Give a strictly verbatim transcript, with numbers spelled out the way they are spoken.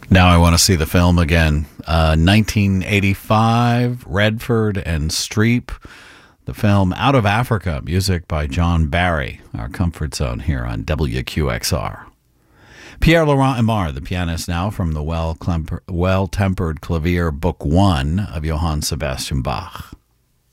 Now I want to see the film again. Uh, nineteen eighty-five, Redford and Streep. The film Out of Africa, music by John Barry, our comfort zone here on W Q X R. Pierre-Laurent Aimard, the pianist now from the well-tempered clavier Book One of Johann Sebastian Bach.